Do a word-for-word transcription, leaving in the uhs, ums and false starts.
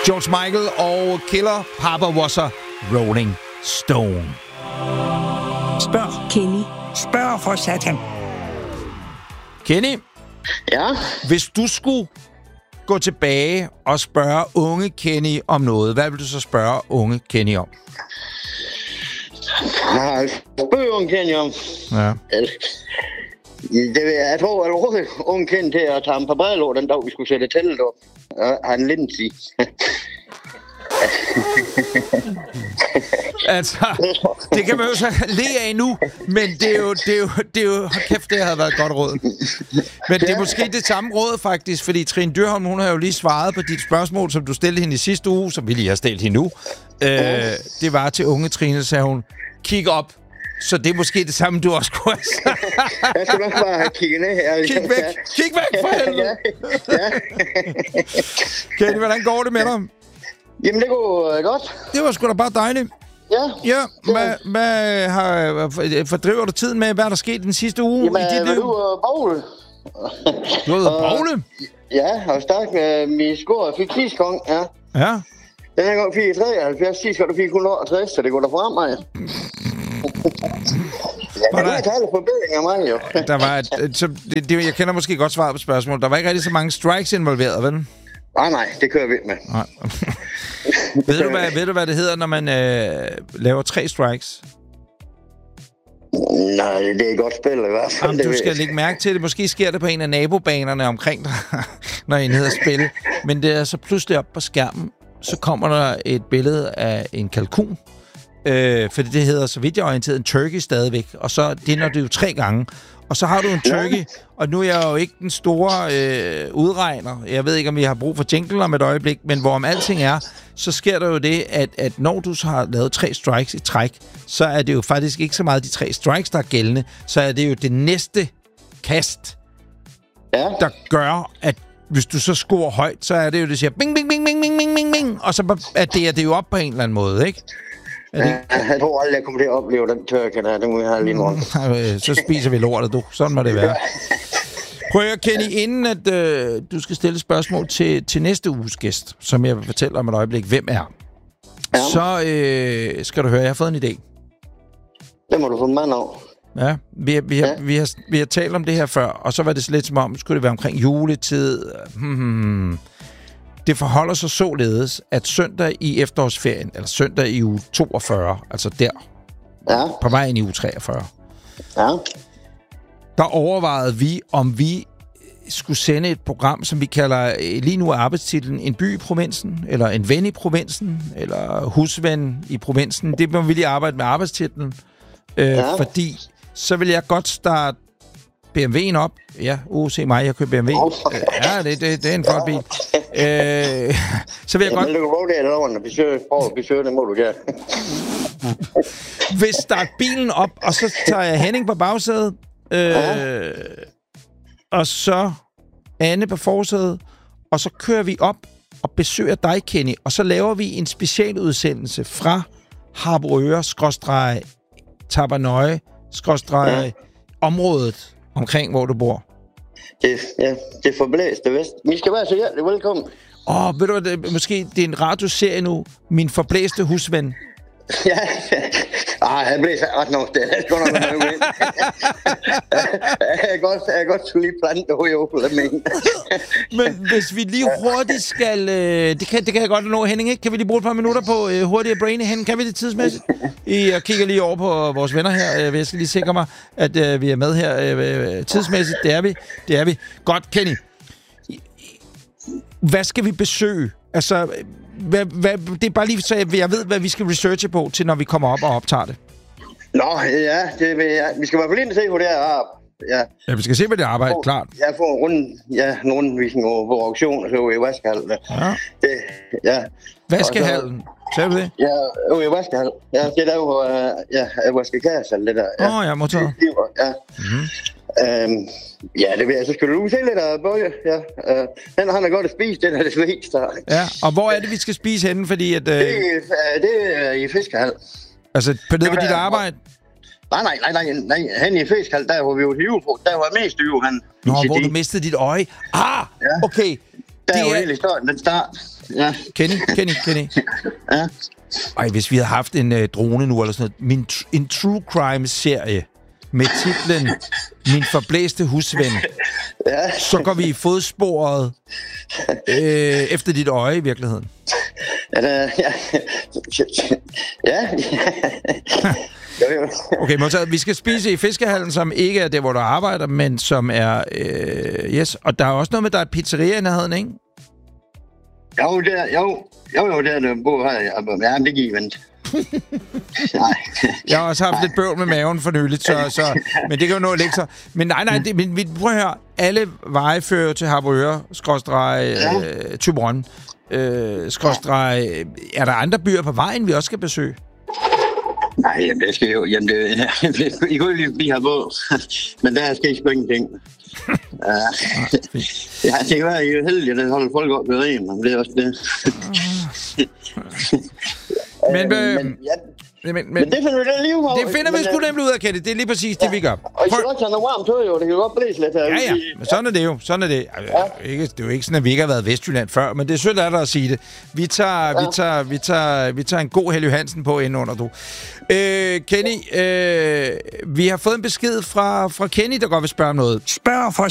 George Michael og Killer, Papa Was a Rolling Stone. Spørg, Kenny. Spørg for satan. Kenny? Ja? Hvis du skulle gå tilbage og spørge unge Kenny om noget, hvad vil du så spørge unge Kenny om? Nej, spørg unge Kenny om... Ja. Det vil jeg, jeg tror, at unge, unge Kenny til at tage ham på briller den dag, vi skulle sætte teltet op. Ja, han Lindsay. Altså, det kan man jo så le af nu, men det er jo, det er jo, det er jo, kæft, det havde været et godt råd. Men det er måske det samme råd, faktisk, fordi Trine Dyrholm, hun har jo lige svaret på dit spørgsmål, som du stillede hende i sidste uge, som vi lige har stillet hende nu. Øh, det var til unge Trine, sagde hun, kig op. Så det er måske det samme, du også kunne have sagt. Jeg skal nok bare kigge ned her. Kig væk, kig væk for helvede. Ja, ja. Kenny, hvordan går det med dig? Jamen, det går uh, godt. Det var sgu da bare dejligt. Ja. Ja, hvad, hvad har, fordriver du tiden med, hvad er der sket den sidste uge? Jamen, i dit vil liv? du uh, bogle? Du har været bogle? Ja, og stærk med min score. Jeg fik sidste gang, ja. Ja. Den her gang fik jeg treoghalvfjerds, sidste gang du fik et hundrede og tres, så det går der frem, mig. Ja, det er ikke alle forbedringer af mig, jo. Der var et, så det, det, jeg kender måske godt svaret på spørgsmålet. Der var ikke rigtig så mange strikes involveret, vel? Nej, nej, det kører vi med. Nej. ved, du, hvad, ved du, hvad det hedder, når man øh, laver tre strikes? Nej, det er et godt spil, i hvert fald. Jamen, du skal lægge mærke til det. Måske sker det på en af nabobanerne omkring dig, når I er nede at spille. Men det er så pludselig op på skærmen, så kommer der et billede af en kalkun. Øh, fordi det hedder, så vidt jeg er orienteret, en turkey stadigvæk. Og så det når det jo tre gange. Og så har du en turkey, og nu er jeg jo ikke den store øh, udregner. Jeg ved ikke, om vi har brug for jingle om et øjeblik, men hvorom alting er, så sker der jo det, at, at når du har lavet tre strikes i træk, så er det jo faktisk ikke så meget de tre strikes, der er gældende. Så er det jo det næste kast, ja. der gør, at hvis du så scorer højt, så er det jo, det siger bing, bing, bing, bing, bing, bing, bing, bing, og så er det, det jo op på en eller anden måde, ikke? Ja, jeg tror aldrig, jeg kommer til at opleve den tørke der. Det må vi have lige nu. Så spiser vi lortet, du. Sådan må det være. Prøv at Kenny, inden at øh, du skal stille spørgsmål til, til næste uges gæst, som jeg vil fortælle om et øjeblik, hvem er, ja. så øh, skal du høre, jeg har fået en idé. Det må du få en mand af. Ja, vi, vi, har, ja. Vi, har, vi har talt om det her før, og så var det lidt som om, skulle det være omkring juletid. Hmm, hmm. Det forholder sig således, at søndag i efterårsferien, eller søndag i uge toogfyrre, altså der, ja. på vej ind i uge treogfyrre, ja. der overvejede vi, om vi skulle sende et program, som vi kalder, lige nu er arbejdstitlen, En by i provinsen, eller En ven i provinsen, eller Husven i provinsen. Det må vi lige arbejde med arbejdstitlen, øh, ja. fordi så vil jeg godt starte B M W'en op. Ja, uh, se mig, jeg kører B M W. Oh. Ja, det, det, det er en flot bil. Øh, så vil jeg ja, godt... Men du kan råde det over, når vi søger, vi søger det, må du gøre. Vil starte bilen op, og så tager jeg Henning på bagsædet, øh, ja. og så Anne på forsædet, og så kører vi op og besøger dig, Kenny, og så laver vi en specialudsendelse fra Harboøre, skråstreg, Tabernøje, skråstreg, ja. området omkring, hvor du bor. Det, ja, det forblæste vest. Vi skal være så hjertelig velkommen. Åh, oh, ved du hvad, det, måske det er en radioserie nu, Min forblæste husven. Ja, ah, jeg blev så ret nok det. Jeg godt nok med. Jeg kan godt, jeg kan godt lige plante højåbel af mig. Men hvis vi lige hurtigt skal... Øh, det, kan, det kan jeg godt nå, Henning, ikke? Kan vi lige bruge et par minutter på øh, hurtigt at braine Henning? Kan vi det tidsmæssigt? Jeg kigger lige over på vores venner her. Jeg skal lige sikre mig, at øh, vi er med her øh, tidsmæssigt. Det er vi. Det er vi. Godt, Kenny. Hvad skal vi besøge? Altså... Hvad, hvad, det er bare lige så jeg, jeg ved, hvad vi skal researche på, til når vi kommer op og optager det. Nå, ja, det vil jeg. Vi skal i hvert fald ind og se, hvor det er. Ja, ja vi skal se, hvad det arbejde, for, klart. Jeg får en, rund, ja, en rundvisning over på auktion, og så i Vaskehallen. Ja. Det, ja. Vaskehallen? Sagde du det? Ja, over i Vaskehallen. Ja, det der jo, ja, Vaskekassen, det der. Åh, ja, oh, ja modtaget. Ja. Mm-hmm. Øhm, ja, det vil jeg. Så skal du se lidt af Bøje. Ja. Uh, han, han har godt at spise, den er det svigst. Ja, og hvor er det, vi skal spise henne? Fordi at... Uh... Det, uh, det er i Fiskehal. Altså, på nede på dit arbejde? Nej, nej, nej, nej, nej. Han i Fiskehal, der var vi jo til jul på. Der var mest jul, han. Nå, hvor du mistede dit øje. Ah, ja. Okay. Der det var er... hele historien, den start. Ja. Kenny, Kenny, Kenny. Ja. Ej, hvis vi havde haft en øh, drone nu, eller sådan noget. Min, en true crime-serie med titlen Min forblæste husven. Ja. Så går vi i fodsporet øh, efter dit øje i virkeligheden. Ja, det, ja. Ja. Okay, modtaget. Vi skal spise i fiskehallen, som ikke er der, hvor du arbejder, men som er... Øh, yes, og der er også noget med, der er pizzeria i nærheden, ikke? Jo, det er, jo, jo, jo, det er det, bor her. Ja, men det giver vent. Nej. Jeg har også haft nej. lidt bøvl med maven for nyligt, så, så, men det kan jo nå at lægge sig. Men nej, nej, det, men, prøv at høre. Alle veje fører til Harboøre, skråstreg, ja. øh, Thyborøn, øh, skråstreg. Er der andre byer på vejen, vi også skal besøge? Nej, jamen, det skal jo... Jamen, det, det, I kunne lige blive her på, men der skal ikke spænge ting. Ja, jeg tænker, at I er heldige, at det holder folk op ved rim, men det er også det. Men, øh, men, ja, men, men, men det finder vi da lige ud af. Det finder vi sgu nemlig ud af, Kenneth. Det er lige præcis ja. det, vi gør. Og I skal også have noget varmt tøj, jo. Det kan jo godt blæse lidt her. Ja, ja. Men sådan er det jo. Sådan er det. Ja. Ikke, det er jo ikke sådan, at vi ikke har været Vestjylland før, men det er sødt af dig at sige det. Vi tager, ja. vi tager, vi tager, vi tager en god Helge Hansen på ind under, du. Øh, Kenny, øh, vi har fået en besked fra, fra Kenny, der godt vil spørge om noget. Spørg for